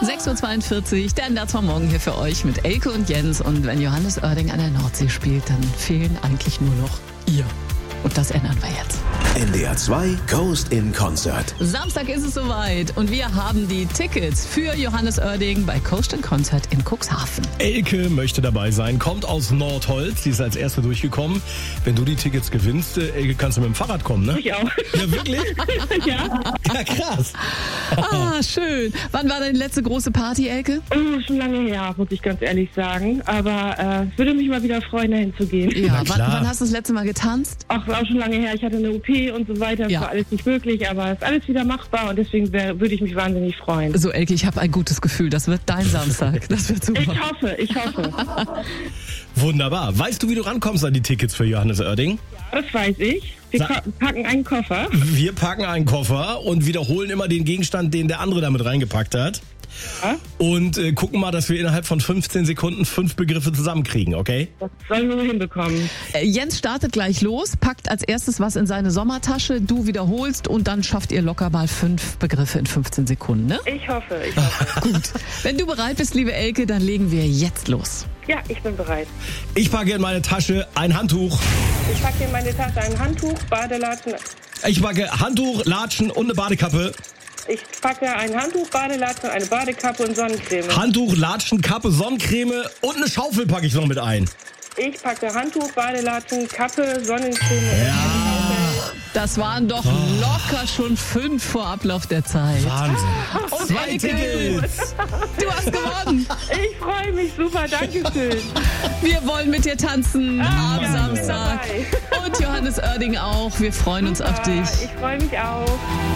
6.42 Uhr, der Nerd vom Morgen hier für euch mit Elke und Jens. Und wenn Johannes Oerding an der Nordsee spielt, dann fehlen eigentlich nur noch ihr. Und das ändern wir jetzt. NDR 2 Coast in Concert. Samstag ist es soweit und wir haben die Tickets für Johannes Oerding bei Coast in Concert in Cuxhaven. Elke möchte dabei sein, kommt aus Nordholz, sie ist als Erste durchgekommen. Wenn du die Tickets gewinnst, Elke, kannst du mit dem Fahrrad kommen, ne? Ich auch. Ja, wirklich? Ja. Ja, krass. Ah, schön. Wann war deine letzte große Party, Elke? Oh, schon lange her, muss ich ganz ehrlich sagen. Aber es würde mich mal wieder freuen, dahin zu gehen. Ja, Na klar. wann hast du das letzte Mal getanzt? Ach, war auch schon lange her. Ich hatte eine OP und so weiter. Ja. War alles nicht möglich, aber es ist alles wieder machbar und deswegen würde ich mich wahnsinnig freuen. So, Elke, ich habe ein gutes Gefühl. Das wird dein Samstag. Das wird super. Ich hoffe. Wunderbar. Weißt du, wie du rankommst an die Tickets für Johannes Oerding? Das weiß ich. Wir packen einen Koffer. Wir packen einen Koffer und wiederholen immer den Gegenstand, den der andere damit reingepackt hat. Ja? Und gucken mal, dass wir innerhalb von 15 Sekunden 5 Begriffe zusammenkriegen, okay? Das sollen wir hinbekommen. Jens startet gleich los, packt als erstes was in seine Sommertasche, du wiederholst und dann schafft ihr locker mal 5 Begriffe in 15 Sekunden, ne? Ich hoffe. Gut. Wenn du bereit bist, liebe Elke, dann legen wir jetzt los. Ja, ich bin bereit. Ich packe in meine Tasche ein Handtuch. Ich packe in meine Tasche ein Handtuch, Badelatschen. Ich packe Handtuch, Latschen und eine Badekappe. Ich packe ein Handtuch, Badelatschen, eine Badekappe und Sonnencreme. Handtuch, Latschen, Kappe, Sonnencreme und eine Schaufel packe ich noch mit ein. Ich packe Handtuch, Badelatschen, Kappe, Sonnencreme. Das waren doch locker schon 5 vor Ablauf der Zeit. Wahnsinn. Und 2 Elke, Tickets. du hast gewonnen. Ich freue mich super, danke schön. Wir wollen mit dir tanzen am ja, Samstag. ich bin Und Johannes Oerding auch. Wir freuen uns auf dich. Ich freue mich auch.